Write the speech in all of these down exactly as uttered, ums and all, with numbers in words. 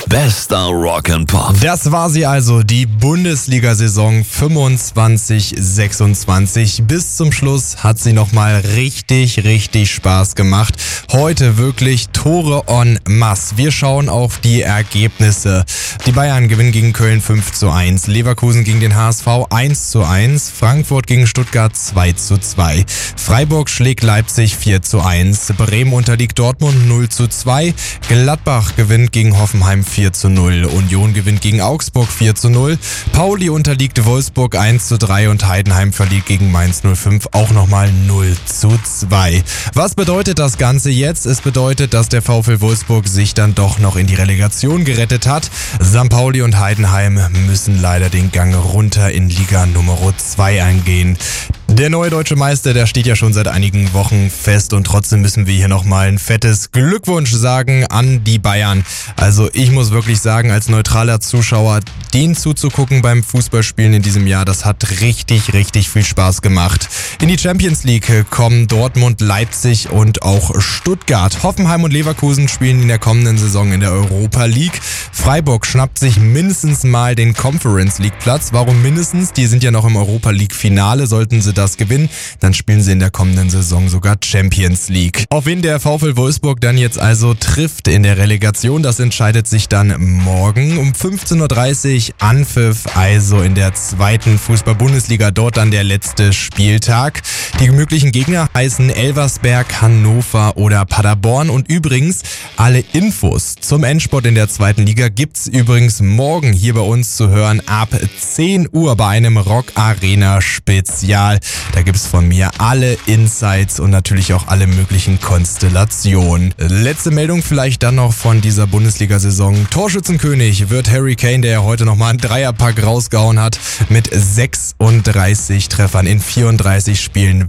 Bester Rock and Pop. Das war sie also, die Bundesliga-Saison fünfundzwanzig sechsundzwanzig. Bis zum Schluss hat sie nochmal richtig, richtig Spaß gemacht. Heute wirklich Tore en masse. Wir schauen auf die Ergebnisse. Die Bayern gewinnen gegen Köln fünf zu eins, Leverkusen gegen den H S V eins zu eins, Frankfurt gegen Stuttgart zwei zu zwei, Freiburg schlägt Leipzig vier zu eins, Bremen unterliegt Dortmund null zu zwei, Gladbach gewinnt gegen Hoffenheim vier zu null, Union gewinnt gegen Augsburg vier zu null, Pauli unterliegt Wolfsburg eins zu drei und Heidenheim verliert gegen Mainz null fünf auch nochmal null zu zwei. Was bedeutet das Ganze jetzt? Es bedeutet, dass der VfL Wolfsburg sich dann doch noch in die Relegation gerettet hat. Sankt Pauli und Heidenheim müssen leider den Gang runter in Liga Nummer zwei eingehen. Der neue deutsche Meister, der steht ja schon seit einigen Wochen fest und trotzdem müssen wir hier nochmal ein fettes Glückwunsch sagen an die Bayern. Also ich muss wirklich sagen, als neutraler Zuschauer, denen zuzugucken beim Fußballspielen in diesem Jahr, das hat richtig, richtig viel Spaß gemacht. In die Champions League kommen Dortmund, Leipzig und auch Stuttgart. Hoffenheim und Leverkusen spielen in der kommenden Saison in der Europa League. Freiburg schnappt sich mindestens mal den Conference League Platz. Warum mindestens? Die sind ja noch im Europa League Finale. Sollten sie das gewinnen, dann spielen sie in der kommenden Saison sogar Champions League. Auf wen der VfL Wolfsburg dann jetzt also trifft in der Relegation, das entscheidet sich dann morgen um fünfzehn Uhr dreißig Anpfiff, also in der zweiten Fußball-Bundesliga, dort dann der letzte Spieltag. Die möglichen Gegner heißen Elversberg, Hannover oder Paderborn und übrigens alle Infos zum Endspurt in der zweiten Liga gibt's übrigens morgen hier bei uns zu hören ab zehn Uhr bei einem Rock Arena Spezial. Da gibt's von mir alle Insights und natürlich auch alle möglichen Konstellationen. Letzte Meldung vielleicht dann noch von dieser Bundesliga-Saison. Torschützenkönig wird Harry Kane, der ja heute nochmal einen Dreierpack rausgehauen hat, mit sechsunddreißig Treffern in vierunddreißig Spielen.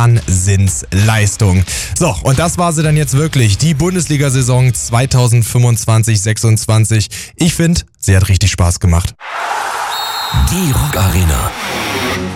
Wahnsinnsleistung. So, und das war sie dann jetzt wirklich. Die Bundesliga-Saison zweitausendfünfundzwanzig sechsundzwanzig. Ich finde, sie hat richtig Spaß gemacht. Die Rock Arena.